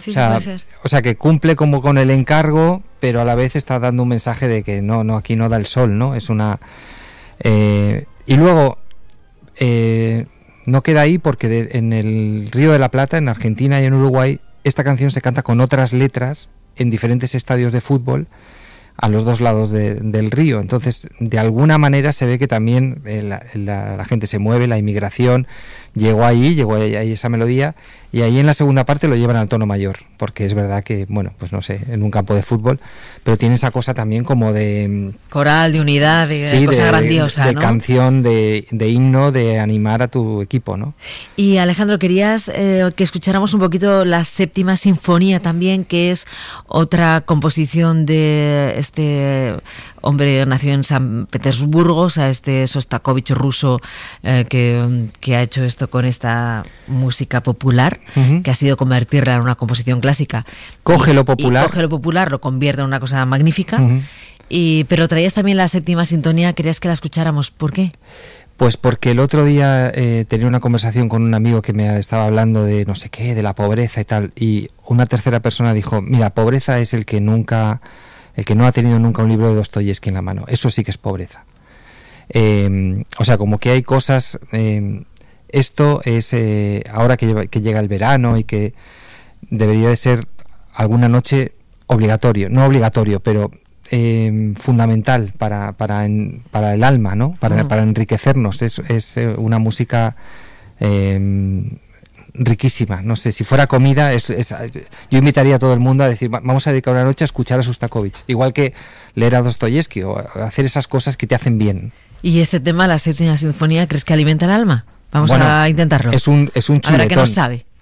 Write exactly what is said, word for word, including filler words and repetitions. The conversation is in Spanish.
Sí, o sea, sí puede ser. O sea, que cumple como con el encargo, pero a la vez está dando un mensaje de que no, no, aquí no da el sol, ¿no? Es una... Eh, y luego, eh, no queda ahí porque de, en el Río de la Plata, en Argentina y en Uruguay, esta canción se canta con otras letras en diferentes estadios de fútbol a los dos lados de, del río. Entonces, de alguna manera se ve que también eh, la, la, la gente se mueve, la inmigración llegó ahí, llegó ahí, ahí esa melodía, y ahí en la segunda parte lo llevan al tono mayor, porque es verdad que, bueno, pues no sé, en un campo de fútbol, pero tiene esa cosa también como de... Coral, de unidad, de, sí, de cosa de, grandiosa, de ¿no? canción, de, de himno, de animar a tu equipo, ¿no? Y Alejandro, querías eh, que escucháramos un poquito la Séptima Sinfonía también, que es otra composición de este hombre nacido en San Petersburgo, o sea, este Sostakovich ruso eh, que, que ha hecho esto con esta música popular, uh-huh. que ha sido convertirla en una composición clásica. Coge y, lo popular. Y coge lo popular, lo convierte en una cosa magnífica. Uh-huh. Y, pero traías también la Séptima Sintonía, querías que la escucháramos. ¿Por qué? Pues porque el otro día eh, tenía una conversación con un amigo que me estaba hablando de no sé qué, de la pobreza y tal, y una tercera persona dijo, mira, pobreza es el que nunca, el que no ha tenido nunca un libro de Dostoyevski en la mano. Eso sí que es pobreza. Eh, o sea, como que hay cosas... Eh, esto es, eh, ahora que, lleva, que llega el verano y que debería de ser alguna noche obligatorio, no obligatorio, pero eh, fundamental para, para, en, para el alma, ¿no? Para, mm. para enriquecernos. Es, es una música eh, riquísima. No sé, si fuera comida, es, es, yo invitaría a todo el mundo a decir, vamos a dedicar una noche a escuchar a Sostakovich, igual que leer a Dostoyevski o hacer esas cosas que te hacen bien. ¿Y este tema, la Séptima Sinfonía, crees que alimenta el alma? Vamos bueno, a intentarlo. Es un, es un chuletón. A ver, ¿qué nos sabe?